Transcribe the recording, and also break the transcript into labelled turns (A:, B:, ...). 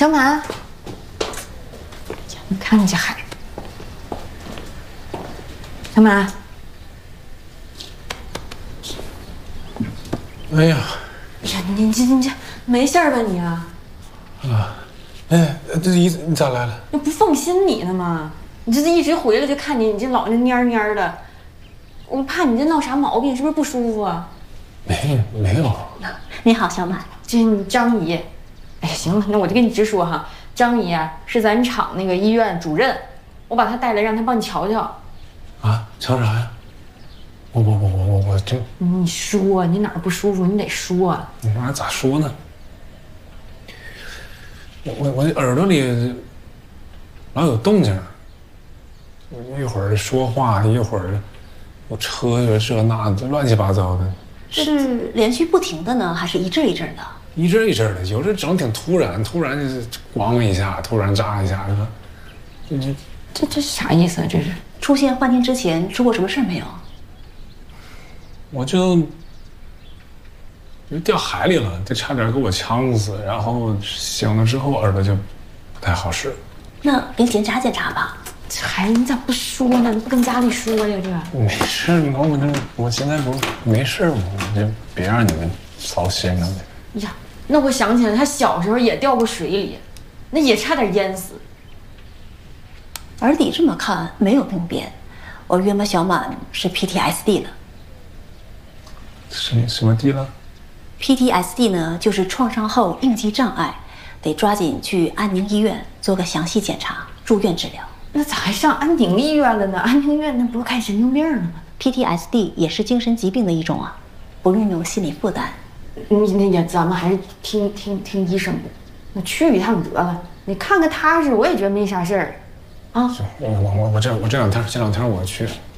A: 小满，你看你这孩子，小满。
B: 哎呀，
A: 你这没事吧你啊？
B: 啊，哎，你咋来了？
A: 那不放心你呢吗？你这一直回来就看你这老那蔫蔫的，我怕你这闹啥毛病，是不是不舒服啊？
B: 没有。
C: 你好，小满，
A: 这是你张姨。哎，行了，那我就跟你直说哈，张姨啊是咱厂那个医院主任，我把她带来让她帮你瞧瞧。
B: 啊，瞧啥呀？我这……
A: 你说你哪儿不舒服，你得说。
B: 你妈咋说呢？我耳朵里老有动静，一会儿说话，一会儿我车这那的乱七八糟的。
C: 是连续不停的呢，还是一阵一阵的？
B: 一阵一阵的，有时整挺突然就是咣一下，突然炸一下，
A: 这啥意思啊？这是
C: 出现幻听之前出过什么事没有？
B: 我就掉海里了，这差点给我呛死。然后醒了之后耳朵就不太好使。
C: 那给你检查检查吧。
A: 这孩子你咋不说呢？你不跟家里说呀？这
B: 没事嘛，我现在不没事嘛，我就别让你们操心了呗。
A: 呀，那我想起来，他小时候也掉过水里，那也差点淹死。
C: 耳底这么看没有病变，我约摸小满是 PTSD 了。
B: 什么地了
C: ？PTSD 呢，就是创伤后应激障碍，得抓紧去安宁医院做个详细检查，住院治疗。
A: 那咋还上安宁医院了呢？安宁医院那不是看神经病了吗
C: ？PTSD 也是精神疾病的一种啊，不用有心理负担。
A: 咱们还是听医生的，那去一趟得了。你看个踏实，我也觉得没啥事儿，啊。
B: 我这两天我去。